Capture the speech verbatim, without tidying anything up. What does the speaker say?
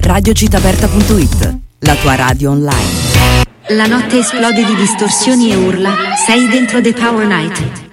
radio citaperta punto it, la tua radio online. La notte esplode di distorsioni e urla, sei dentro The Power Night.